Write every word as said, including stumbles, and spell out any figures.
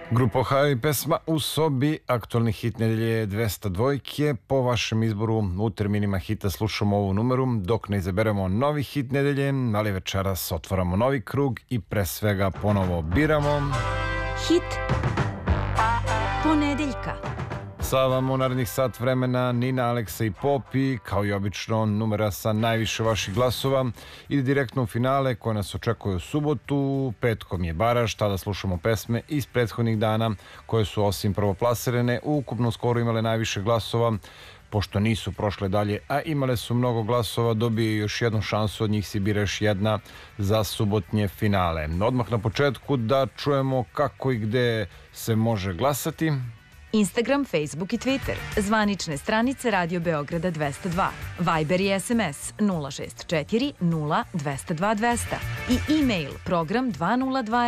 Grupo H i pesma U sobi, aktualni hit nedelje dvesta dvojke. Po vašem izboru u terminima hita slušamo ovu numeru dok ne izaberemo novi hit nedelje, ali večeras otvaramo novi krug i pre svega ponovo biramo hit ponedeljka. Sa vam u narednih sat vremena Nina, Aleksa i Popi, kao i obično numera sa najviše vaših glasova, ide direktno u finale koje nas očekuje u subotu. Petkom je baraž, tada slušamo pesme iz prethodnih dana koje su osim prvoplasirane ukupno skoro imale najviše glasova. Pošto nisu prošle dalje, a imale su mnogo glasova, dobije još jednu šansu, od njih si biraš jedna za subotnje finale. Odmah na početku da čujemo kako i gde se može glasati. Instagram, Facebook i Twitter, zvanične stranice Radio Beograda dvesta dva, Viber i S M S nula šest četiri nula dvesta dva dvesta i e-mail program dvesta dva